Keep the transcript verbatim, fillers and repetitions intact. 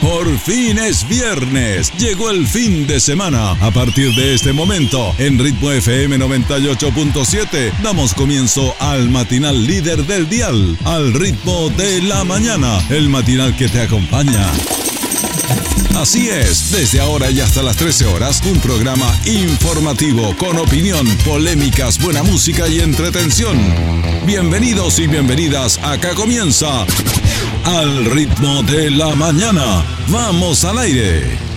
Por fin es viernes, llegó el fin de semana. A partir de este momento, en Ritmo F M noventa y ocho punto siete, damos comienzo al matinal líder del dial, al ritmo de la mañana, el matinal que te acompaña. Así es, desde ahora y hasta las trece horas, un programa informativo con opinión, polémicas, buena música y entretención. Bienvenidos y bienvenidas, acá comienza Al Ritmo de la Mañana. ¡Vamos al aire!